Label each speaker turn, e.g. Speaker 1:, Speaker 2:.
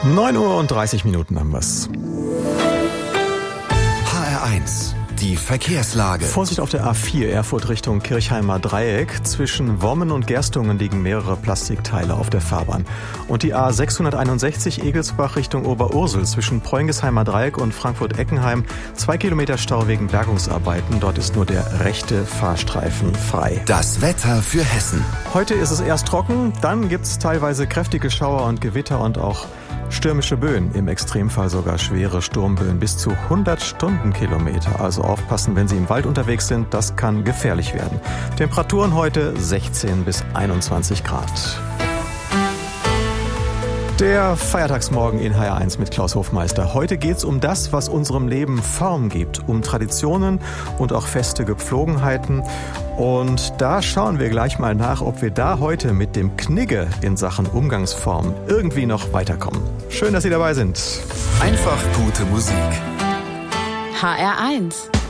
Speaker 1: 9:30 Uhr haben wir's.
Speaker 2: HR1, die Verkehrslage.
Speaker 1: Vorsicht auf der A4 Erfurt Richtung Kirchheimer Dreieck. Zwischen Wommen und Gerstungen liegen mehrere Plastikteile auf der Fahrbahn. Und die A661 Egelsbach Richtung Oberursel zwischen Preungesheimer Dreieck und Frankfurt-Eckenheim. 2 Kilometer Stau wegen Bergungsarbeiten. Dort ist nur der rechte Fahrstreifen frei.
Speaker 2: Das Wetter für Hessen.
Speaker 1: Heute ist es erst trocken, dann gibt's teilweise kräftige Schauer und Gewitter und auch stürmische Böen, im Extremfall sogar schwere Sturmböen bis zu 100 Stundenkilometer. Also aufpassen, wenn Sie im Wald unterwegs sind, das kann gefährlich werden. Temperaturen heute 16 bis 21 Grad. Der Feiertagsmorgen in HR1 mit Klaus Hofmeister. Heute geht's um das, was unserem Leben Form gibt, um Traditionen und auch feste Gepflogenheiten. Und da schauen wir gleich mal nach, ob wir da heute mit dem Knigge in Sachen Umgangsform irgendwie noch weiterkommen. Schön, dass Sie dabei sind.
Speaker 2: Einfach gute Musik.
Speaker 3: HR1